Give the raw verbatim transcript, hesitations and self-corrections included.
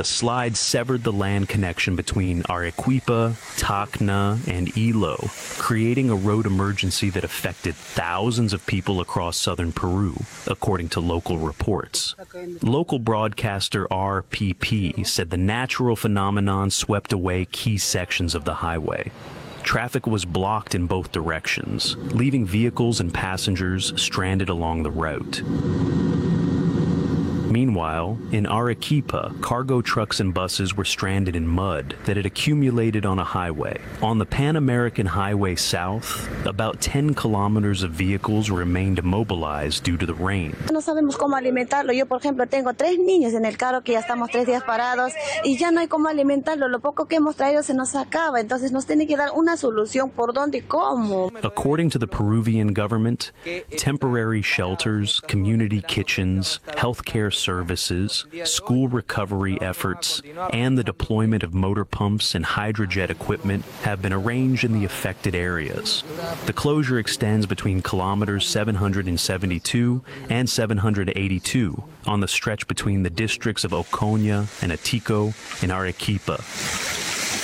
The slide severed the land connection between Arequipa, Tacna, and Ilo, creating a road emergency that affected thousands of people across southern Peru, according to local reports. Local broadcaster R P P said the natural phenomenon swept away key sections of the highway. Traffic was blocked in both directions, leaving vehicles and passengers stranded along the route. Meanwhile, in Arequipa, cargo trucks and buses were stranded in mud that had accumulated on a highway. On the Pan American Highway South, about ten kilometers of vehicles remained immobilized due to the rain. No sabemos cómo alimentarlo. Yo, por ejemplo, tengo tres niños en el carro que ya estamos tres días parados y ya no hay cómo alimentarlo. Lo poco que hemos traído se nos acaba. Entonces nos tiene que dar una solución por dónde y cómo. According to the Peruvian government, temporary shelters, community kitchens, healthcare services, school recovery efforts, and the deployment of motor pumps and hydrojet equipment have been arranged in the affected areas. The closure extends between kilometers seven hundred seventy-two and seven hundred eighty-two on the stretch between the districts of Ocoña and Atico in Arequipa.